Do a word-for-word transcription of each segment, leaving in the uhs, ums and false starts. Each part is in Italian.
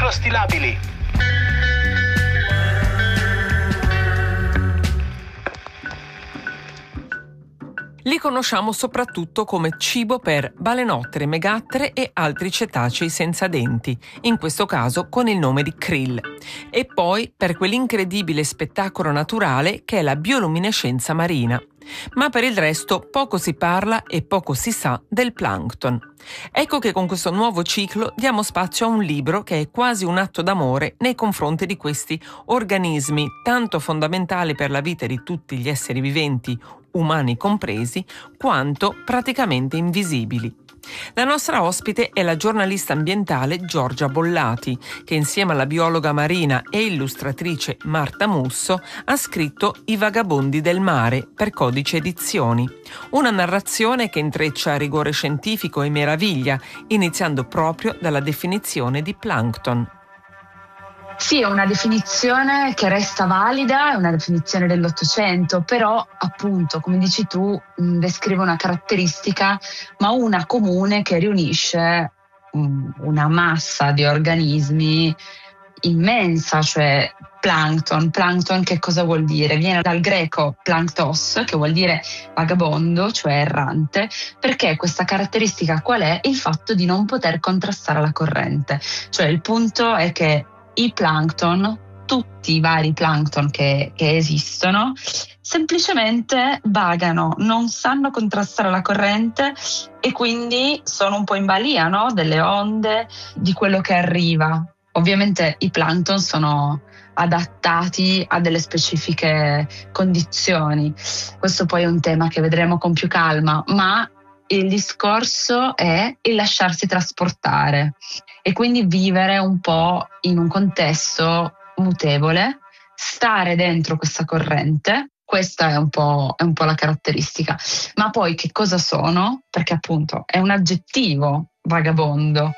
microstilabili. Li conosciamo soprattutto come cibo per balenottere, megattere e altri cetacei senza denti, in questo caso con il nome di krill, e poi per quell'incredibile spettacolo naturale che è la bioluminescenza marina. Ma per il resto poco si parla e poco si sa del plankton. Ecco che con questo nuovo ciclo diamo spazio a un libro che è quasi un atto d'amore nei confronti di questi organismi tanto fondamentali per la vita di tutti gli esseri viventi, umani compresi, quanto praticamente invisibili. La nostra ospite è la giornalista ambientale Giorgia Bollati, che insieme alla biologa marina e illustratrice Marta Musso ha scritto I vagabondi del mare per Codice Edizioni, una narrazione che intreccia rigore scientifico e meraviglia, iniziando proprio dalla definizione di plankton. Sì, è una definizione che resta valida, è una definizione dell'Ottocento, però appunto, come dici tu, mh, descrive una caratteristica, ma una comune che riunisce mh, una massa di organismi immensa, cioè plankton. Plankton che cosa vuol dire? Viene dal greco planktos, che vuol dire vagabondo, cioè errante. Perché questa caratteristica qual è? Il fatto di non poter contrastare la corrente. Cioè il punto è che i plankton, tutti i vari plankton che, che esistono, semplicemente vagano, non sanno contrastare la corrente e quindi sono un po' in balia, no? Delle onde, di quello che arriva. Ovviamente i plankton sono adattati a delle specifiche condizioni. Questo poi è un tema che vedremo con più calma, ma il discorso è il lasciarsi trasportare e quindi vivere un po' in un contesto mutevole, stare dentro questa corrente. Questa è un po', è un po' la caratteristica. Ma poi che cosa sono? Perché appunto è un aggettivo vagabondo,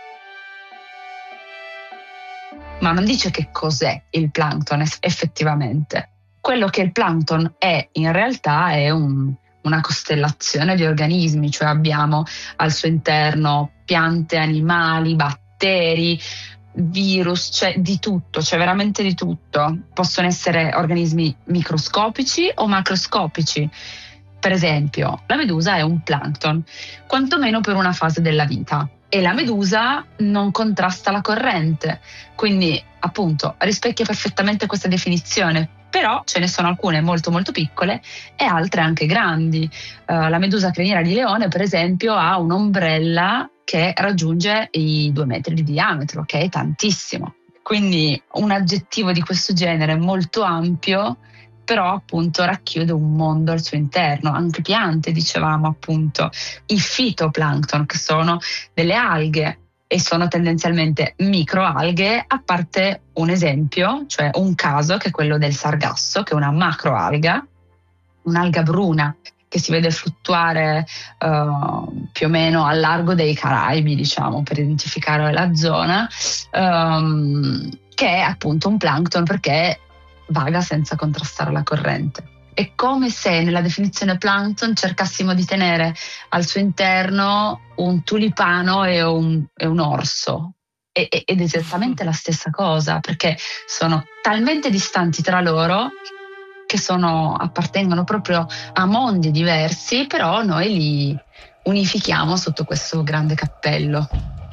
ma non dice che cos'è il plankton effettivamente. Quello che il plankton è in realtà è un una costellazione di organismi, cioè abbiamo al suo interno piante, animali, batteri, virus, c'è di tutto, c'è veramente di tutto. Possono essere organismi microscopici o macroscopici. Per esempio, la medusa è un plankton, quantomeno per una fase della vita. E la medusa non contrasta la corrente, quindi appunto rispecchia perfettamente questa definizione. Però ce ne sono alcune molto molto piccole e altre anche grandi. Uh, la medusa criniera di leone, per esempio, ha un'ombrella che raggiunge i due metri di diametro, che è tantissimo. Quindi un aggettivo di questo genere molto ampio, però appunto racchiude un mondo al suo interno, anche piante, dicevamo appunto, i fitoplankton, che sono delle alghe e sono tendenzialmente microalghe, a parte un esempio, cioè un caso che è quello del sargasso, che è una macroalga, un'alga bruna che si vede fluttuare uh, più o meno al largo dei Caraibi, diciamo, per identificare la zona, um, che è appunto un plankton perché vaga senza contrastare la corrente. È come se nella definizione plankton cercassimo di tenere al suo interno un tulipano e un, e un orso. E, ed è esattamente la stessa cosa, perché sono talmente distanti tra loro che sono, appartengono proprio a mondi diversi, però noi li unifichiamo sotto questo grande cappello.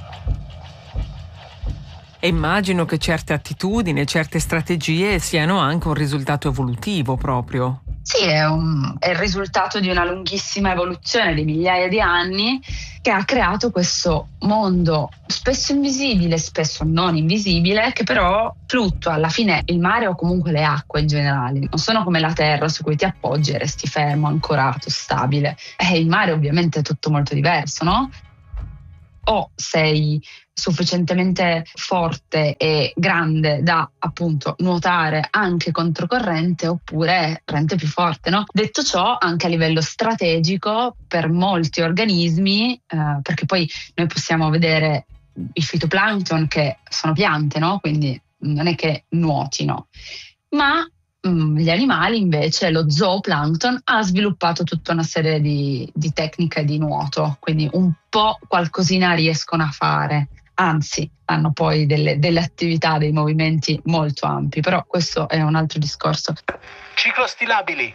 E immagino che certe attitudini, certe strategie siano anche un risultato evolutivo proprio. Sì, è, un, è il risultato di una lunghissima evoluzione di migliaia di anni che ha creato questo mondo spesso invisibile, spesso non invisibile, che però fluttua. Alla fine il mare o comunque le acque in generale non sono come la terra su cui ti appoggi e resti fermo, ancorato, stabile. E il mare ovviamente è tutto molto diverso, no? O sei sufficientemente forte e grande da appunto nuotare anche controcorrente, oppure rende più forte, no? Detto ciò, anche a livello strategico per molti organismi, eh, perché poi noi possiamo vedere i fitoplankton che sono piante, no? Quindi non è che nuotino, ma mh, gli animali invece, lo zooplankton ha sviluppato tutta una serie di, di tecniche di nuoto, quindi un po' qualcosina riescono a fare. anzi hanno poi delle, delle attività, dei movimenti molto ampi, però questo è un altro discorso. Ciclostilabili.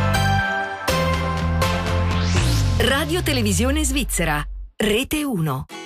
Radio Televisione Svizzera, Rete uno.